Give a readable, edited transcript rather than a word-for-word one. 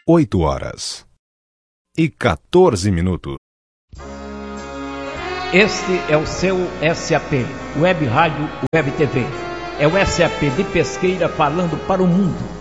8h14. Este é o seu SAP, Web Rádio Web TV. É o SAP de Pesqueira falando para o mundo.